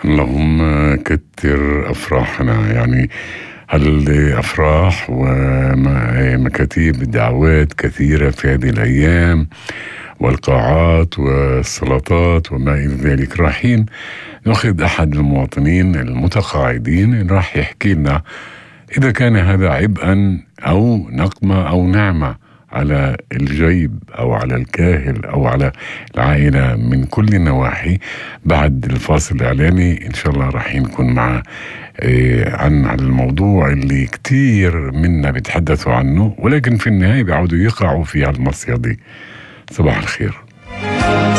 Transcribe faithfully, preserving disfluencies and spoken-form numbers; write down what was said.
اللهم كتر أفراحنا، يعني هالأفراح ومكاتيب الدعوات كثيرة في هذه الأيام، والقاعات والسلطات وما إلى ذلك. رايحين نأخذ أحد المواطنين المتقاعدين راح يحكي لنا إذا كان هذا عبئا أو نقمة أو نعمة على الجيب أو على الكاهل أو على العائلة من كل النواحي. بعد الفاصل الإعلاني إن شاء الله راح نكون مع إيه عن الموضوع اللي كتير منا بيتحدثوا عنه، ولكن في النهاية بيعودوا يقعوا في المصيدة. صباح الخير.